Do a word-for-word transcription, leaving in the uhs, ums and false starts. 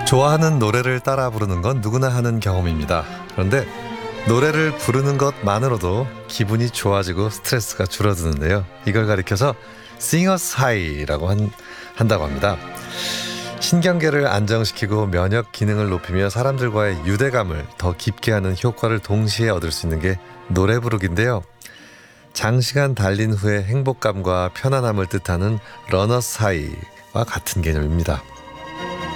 좋아하는 노래를 따라 부르는 건 누구나 하는 경험입니다. 그런데 노래를 부르는 것만으로도 기분이 좋아지고 스트레스가 줄어드는데요. 이걸 가리켜서 싱어스 하이라고 한, 한다고 합니다. 신경계를 안정시키고 면역 기능을 높이며 사람들과의 유대감을 더 깊게 하는 효과를 동시에 얻을 수 있는 게 노래 부르기인데요. 장시간 달린 후에 행복감과 편안함을 뜻하는 러너스 하이와 같은 개념입니다.